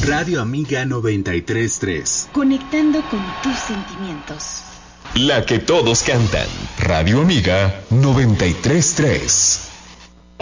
Radio Amiga 93.3. Conectando con tus sentimientos. La que todos cantan. Radio Amiga 93.3.